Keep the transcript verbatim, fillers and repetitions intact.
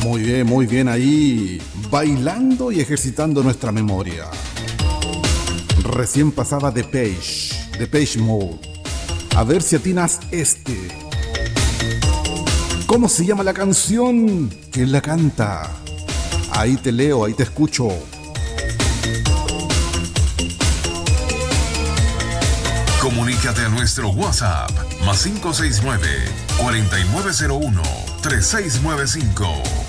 Muy bien, muy bien ahí, bailando y ejercitando nuestra memoria. Recién pasaba Depeche, Depeche Mode. A ver si atinas este. ¿Cómo se llama la canción? ¿Quién la canta? Ahí te leo, ahí te escucho. Comunícate a nuestro WhatsApp más cinco seis nueve, cuatro nueve cero uno, tres seis nueve cinco.